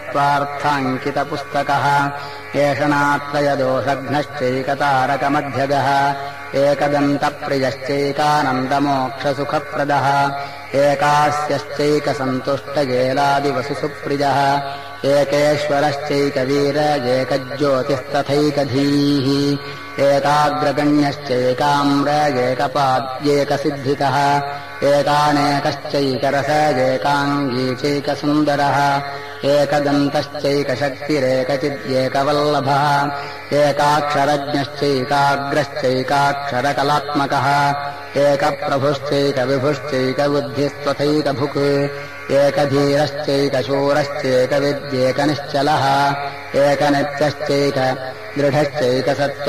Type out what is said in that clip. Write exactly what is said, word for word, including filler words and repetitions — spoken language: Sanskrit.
तत्त्वार्थाङ्कितपुस्तकः एषणात्रयदोषघ्नश्चैकतारकमध्यगः एकदन्तप्रियश्चैकानन्दमोक्षसुखप्रदः एकास्यश्चैकसन्तुष्टगेलादिवसुसुप्रियः एकेश्वरश्चैकवीरयेकज्योतिस्तथैकधीः एकाग्रगण्यश्चैकाम्रयेकपाद्येकसिद्धितः एकानेकश्चैकरसयेकाङ्गी चैकसुन्दरः एकदन्तश्चैकशक्तिरेकचिद्येकवल्लभः एकाक्षरज्ञश्चैकाग्रश्चैकाक्षरकलात्मकः एकप्रभुश्चैकविभुश्चैकबुद्धिस्त्वथैकभुक् एकधीरश्चैकशूरश्चैकविद्येकनिश्चलः एकनित्यश्चैकदृढश्चैकसत्त्व